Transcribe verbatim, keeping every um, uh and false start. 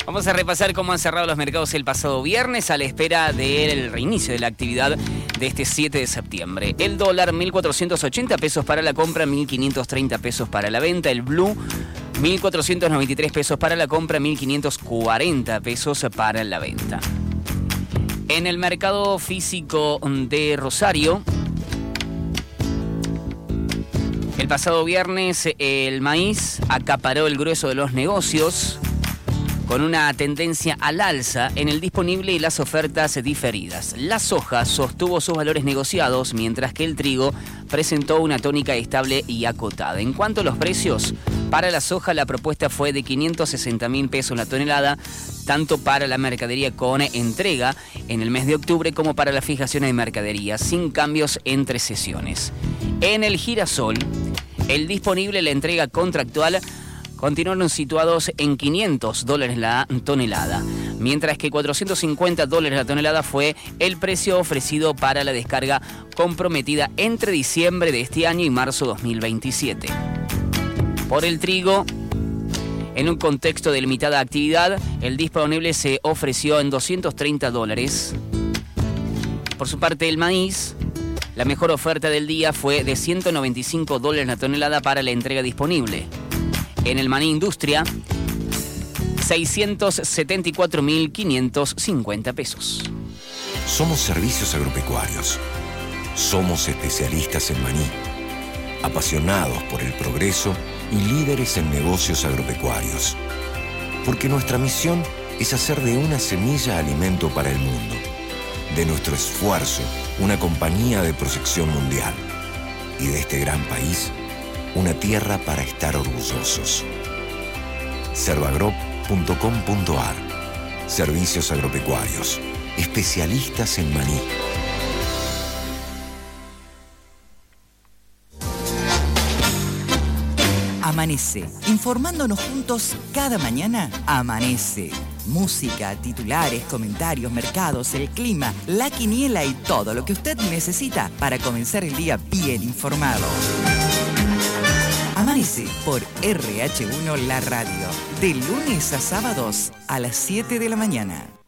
Vamos a repasar cómo han cerrado los mercados el pasado viernes a la espera del reinicio de la actividad de este siete de septiembre. El dólar, mil cuatrocientos ochenta pesos para la compra, mil quinientos treinta pesos para la venta. El blue, mil cuatrocientos noventa y tres pesos para la compra, mil quinientos cuarenta pesos para la venta. En el mercado físico de Rosario, el pasado viernes el maíz acaparó el grueso de los negocios, con una tendencia al alza en el disponible y las ofertas diferidas. La soja sostuvo sus valores negociados, mientras que el trigo presentó una tónica estable y acotada. En cuanto a los precios, para la soja la propuesta fue de quinientos sesenta mil pesos la tonelada, tanto para la mercadería con entrega en el mes de octubre como para las fijaciones de mercadería, sin cambios entre sesiones. En el girasol, el disponible, la entrega contractual, continuaron situados en quinientos dólares la tonelada, mientras que cuatrocientos cincuenta dólares la tonelada fue el precio ofrecido para la descarga comprometida entre diciembre de este año y marzo dos mil veintisiete. Por el trigo, en un contexto de limitada actividad, el disponible se ofreció en doscientos treinta dólares. Por su parte, el maíz, la mejor oferta del día fue de ciento noventa y cinco dólares la tonelada para la entrega disponible. En el maní industria, seiscientos setenta y cuatro mil quinientos cincuenta pesos. Somos Servicios Agropecuarios. Somos especialistas en maní, apasionados por el progreso y líderes en negocios agropecuarios. Porque nuestra misión es hacer de una semilla alimento para el mundo. De nuestro esfuerzo, una compañía de proyección mundial. Y de este gran país, una tierra para estar orgullosos. Servagrop punto com punto ar. Servicios agropecuarios. Especialistas en maní. Amanece, informándonos juntos cada mañana. Amanece. Música, titulares, comentarios, mercados, el clima, la quiniela y todo lo que usted necesita para comenzar el día bien informado. Amanece por R H uno La Radio, de lunes a sábados a las siete de la mañana.